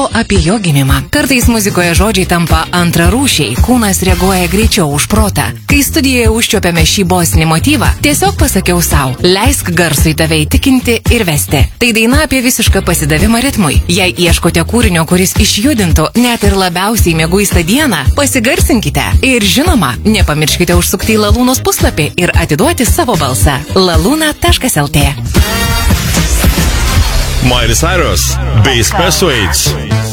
o apie jo gimimą. Kartais muzikoje žodžiai tampa antrarūšiai, kūnas reaguoja greičiau už protą. Kai studijoje užčiuopėme šį bosinį motyvą, tiesiog pasakiau sau, leisk garsui tave įtikinti ir vesti. Tai daina apie visišką pasidavimą ritmui. Jei ieškote kūrinio, kuris išjudintų net ir labiausiai mieguistą dieną, pasigarsinkite. Ir žinoma, nepamirškite užsukti į Lalūnos puslapį ir atiduoti savo balsą. laluna.lt. Miley Cyrus bei Espresso Aids.